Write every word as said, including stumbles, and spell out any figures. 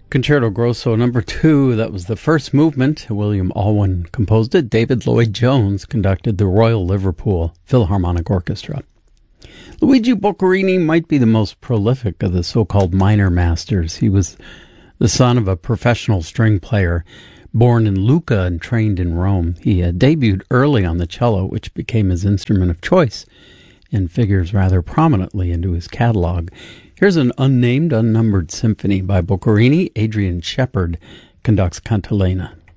Concerto Grosso number two, that was the first movement. William Alwyn composed it. David Lloyd-Jones conducted the Royal Liverpool Philharmonic Orchestra. Luigi Boccherini might be the most prolific of the so-called minor masters. He was the son of a professional string player, born in Lucca and trained in Rome. He uh, debuted early on the cello, which became his instrument of choice and figures rather prominently into his catalog. Here's an unnamed, unnumbered symphony by Boccherini. Adrian Shepard conducts Cantilena.